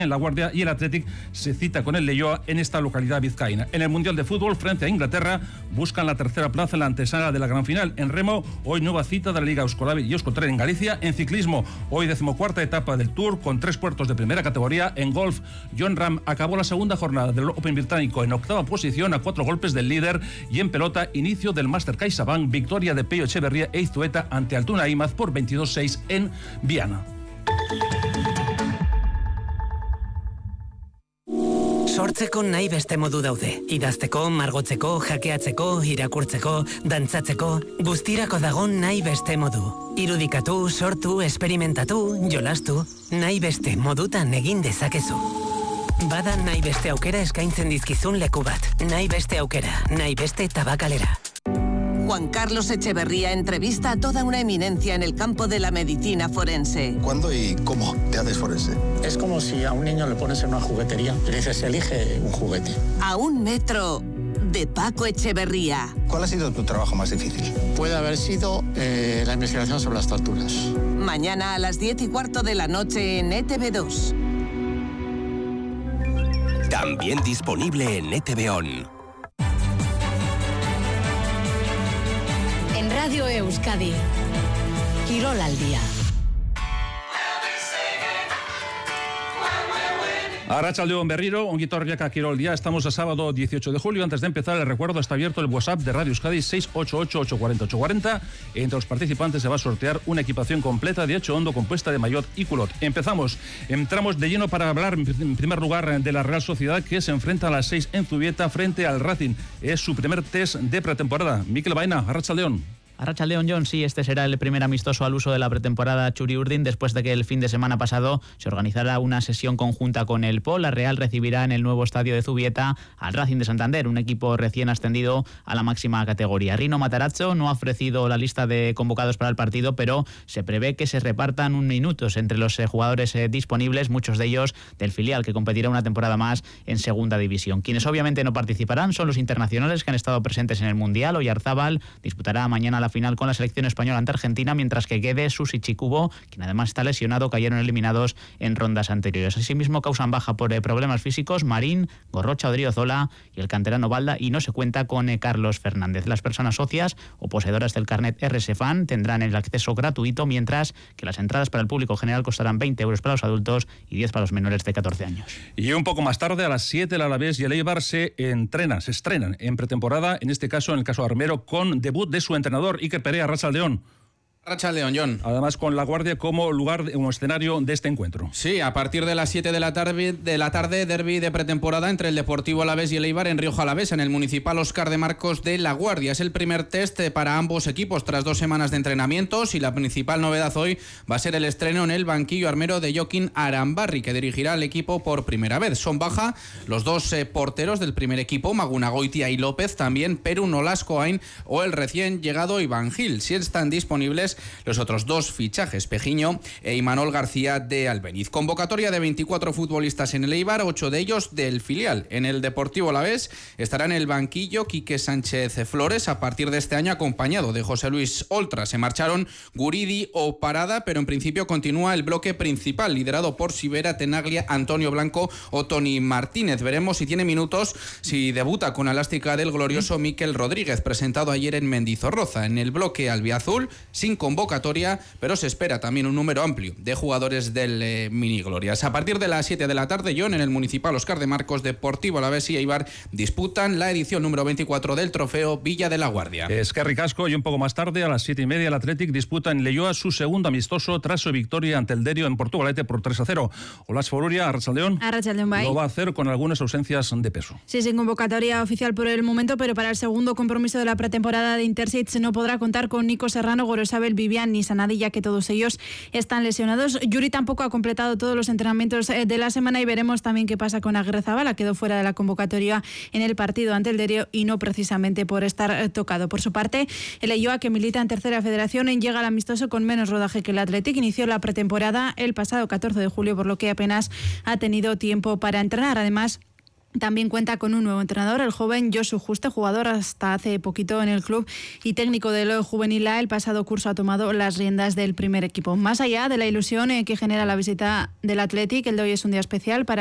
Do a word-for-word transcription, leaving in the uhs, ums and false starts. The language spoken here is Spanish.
en La Guardia, y el Athletic se cita con el Leioa en esta localidad vizcaína. En el Mundial de Fútbol, frente a Inglaterra, buscan la tercera plaza en la antesala de la gran final. En remo, hoy nueva cita de la Liga Euskolabi y Euskotren en Galicia. En ciclismo, hoy decimocuarta etapa del Tour con tres puertos de primera categoría. En golf, Jon Rahm acabó la segunda jornada del Open británico en octava posición a cuatro golpes del líder. Y en pelota, inicio del Master CaixaBank, victoria de Peio Echeverría e Izueta ante Altuna Imaz por veintidós seis en Viana. Sortzeko nahi beste modu daude. Idazteko, margotzeko, jakeatzeko, irakurtzeko, dantzatzeko, guztirako dago nahi beste modu. Irudikatu, sortu, esperimentatu, jolastu, nahi beste modutan egin dezakezu. Bada nahi beste aukera eskaintzen dizkizun leku bat. Nahi beste aukera, nahi beste tabakalera. Juan Carlos Echeverría entrevista a toda una eminencia en el campo de la medicina forense. ¿Cuándo y cómo te haces forense? Es como si a un niño le pones en una juguetería y le dices, elige un juguete. A un metro de Paco Echeverría. ¿Cuál ha sido tu trabajo más difícil? Puede haber sido eh, la investigación sobre las torturas. Mañana a las diez y cuarto de la noche en E T V dos. También disponible en E T V On. En Radio Euskadi, Quirol al día. Arratsaldeon berriro, ongi etorriak a Quirol día. Estamos a sábado dieciocho de julio. Antes de empezar, el recuerdo, está abierto el WhatsApp de Radio Euskadi seis ocho ocho, ocho cuatro cero, ocho cuatro cero. Entre los participantes se va a sortear una equipación completa de Ocho Hondo compuesta de maillot y culot. Empezamos, entramos de lleno para hablar en primer lugar de la Real Sociedad, que se enfrenta a las seis en Zubieta frente al Racing. Es su primer test de pretemporada. Mikel Baena, Arratsaldeon. Arratsaldeon, John, sí, este será el primer amistoso al uso de la pretemporada Txuri-Urdin después de que el fin de semana pasado se organizara una sesión conjunta con el P O. La Real recibirá en el nuevo estadio de Zubieta al Racing de Santander, un equipo recién ascendido a la máxima categoría. Rino Matarazzo no ha ofrecido la lista de convocados para el partido, pero se prevé que se repartan un minutos entre los eh, jugadores eh, disponibles, muchos de ellos del filial, que competirá una temporada más en segunda división. Quienes obviamente no participarán son los internacionales que han estado presentes en el Mundial. Oyarzábal disputará mañana la final con la selección española ante Argentina, mientras que Guedes, Susi y Kubo, quien además está lesionado, cayeron eliminados en rondas anteriores. Asimismo, causan baja por eh, problemas físicos Marín, Gorrocha, Odriozola y el canterano Balda, y no se cuenta con eh, Carlos Fernández. Las personas socias o poseedoras del carnet R S Fan tendrán el acceso gratuito, mientras que las entradas para el público general costarán veinte euros para los adultos y diez para los menores de catorce años. Y un poco más tarde, a las siete, el Alavés y el Eibar se entrenan, se estrenan en pretemporada, en este caso, en el caso de Armero, con debut de su entrenador, Iker Perea. Arratsaldeon. Arratsaldeon, John. Además, con La Guardia como lugar, como escenario de este encuentro. Sí, a partir de las siete de la tarde, de la tarde, derbi de pretemporada entre el Deportivo Alavés y el Eibar en Rioja Alavés, en el Municipal Óscar de Marcos de La Guardia. Es el primer test para ambos equipos tras dos semanas de entrenamientos, y la principal novedad hoy va a ser el estreno en el banquillo armero de Joaquín Arambarri, que dirigirá al equipo por primera vez. Son baja los dos eh, porteros del primer equipo, Magunagoitia y López, también Perú Nolascoain o el recién llegado Iván Gil. Si están disponibles los otros dos fichajes, Pejiño e Imanol García de Albeniz. Convocatoria de veinticuatro futbolistas en el Eibar, ocho de ellos del filial. En el Deportivo Alavés estará en el banquillo Quique Sánchez Flores, a partir de este año acompañado de José Luis Oltra. Se marcharon Guridi o Parada, pero en principio continúa el bloque principal, liderado por Sivera, Tenaglia, Antonio Blanco o Tony Martínez. Veremos si tiene minutos, si debuta con elástica del glorioso Miquel Rodríguez, presentado ayer en Mendizorroza. En el bloque albiazul, sin convocatoria, pero se espera también un número amplio de jugadores del eh, Mini Glorias. A partir de las siete de la tarde, John, en el Municipal Óscar de Marcos, Deportivo Alavés y Eibar disputan la edición número veinticuatro del trofeo Villa de la Guardia. Eskerrik asko, y un poco más tarde, a las siete y media, el Athletic disputa en Leioa su segundo amistoso tras su victoria ante el Derio en Portugalete por tres a cero. Olas Foruria, Arratsaldeon. Arratsaldeon, bai. Lo va a hacer con algunas ausencias de peso. Sí, sin convocatoria oficial por el momento, pero para el segundo compromiso de la pretemporada de Interseats no podrá contar con Nico Serrano, Gorosabel, Vivian ni Sanadi, ya que todos ellos están lesionados. Yuri tampoco ha completado todos los entrenamientos de la semana, y veremos también qué pasa con Aguirre Zabala. Quedó fuera de la convocatoria en el partido ante el Derio y no precisamente por estar tocado. Por su parte, el Leioa, que milita en tercera federación, llega al amistoso con menos rodaje que el Athletic. Inició la pretemporada el pasado catorce de julio, por lo que apenas ha tenido tiempo para entrenar. Además, También cuenta con un nuevo entrenador, el joven Josu Juste, jugador hasta hace poquito en el club y técnico del juvenil A. El pasado curso ha tomado las riendas del primer equipo. Más allá de la ilusión que genera la visita del Athletic, el de hoy es un día especial para